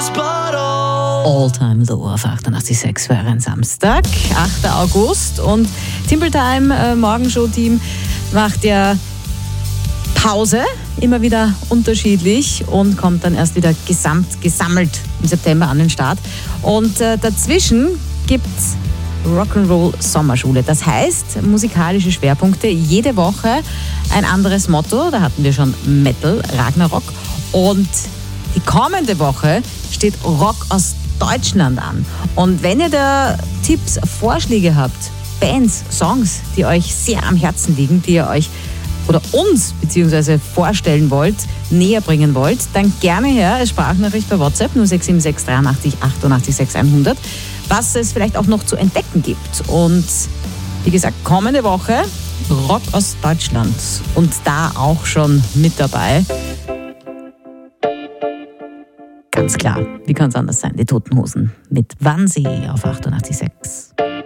All-Time Low auf 88.6 für einen Samstag, 8. August. Und Timple Time Morgenshow-Team macht ja Pause, immer wieder unterschiedlich und kommt dann erst wieder gesammelt im September an den Start. Und dazwischen gibt's Rock'n'Roll Sommerschule. Das heißt, musikalische Schwerpunkte, jede Woche ein anderes Motto. Da hatten wir schon Metal, Ragnarok. Und die kommende Woche steht Rock aus Deutschland an. Und wenn ihr da Tipps, Vorschläge habt, Bands, Songs, die euch sehr am Herzen liegen, die ihr euch oder uns beziehungsweise vorstellen wollt, näher bringen wollt, dann gerne her als Sprachnachricht bei WhatsApp 0676 83 88 6100, was es vielleicht auch noch zu entdecken gibt. Und wie gesagt, kommende Woche Rock aus Deutschland und da auch schon mit dabei. Ganz klar, wie kann es anders sein? Die Toten Hosen mit Wannsee auf 88.6.